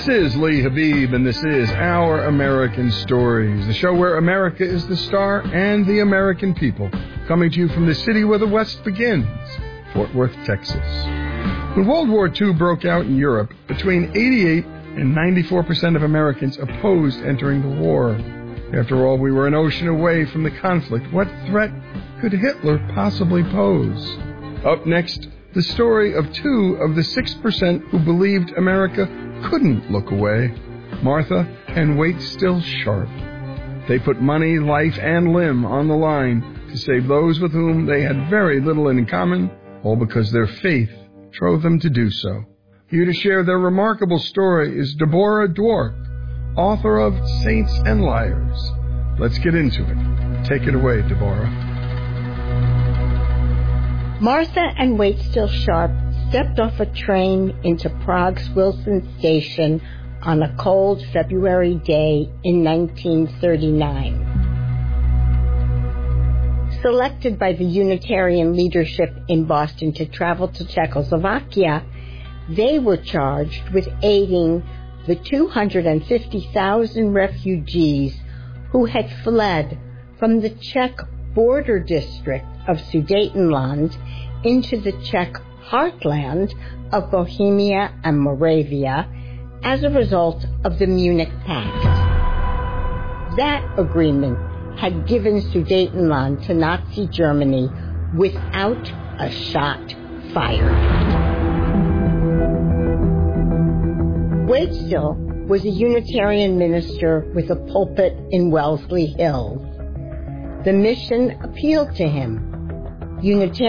This is Lee Habib, and this is Our American Stories, the show where America is the star and the American people, coming to you from the city where the West begins, Fort Worth, Texas. When World War II broke out in Europe, between 88 and 94% of Americans opposed entering the war. After all, we were an ocean away from the conflict. What threat could Hitler possibly pose? Up next, the story of two of the 6% who believed America couldn't look away, Martha and Wait Still Sharp. They put money, life, and limb on the line to save those with whom they had very little in common, all because their faith drove them to do so. Here to share their remarkable story is Deborah Dwork, author of Saints and Liars. Let's get into it. Take it away, Deborah. Martha and Wait Still Sharp stepped off a train into Prague's Wilson Station on a cold February day in 1939. Selected by the Unitarian leadership in Boston to travel to Czechoslovakia, they were charged with aiding the 250,000 refugees who had fled from the Czech border district of Sudetenland into the Czech heartland of Bohemia and Moravia as a result of the Munich Pact. That agreement had given Sudetenland to Nazi Germany without a shot fired. Waitstill was a Unitarian minister with a pulpit in Wellesley Hills. The mission appealed to him. Unitarian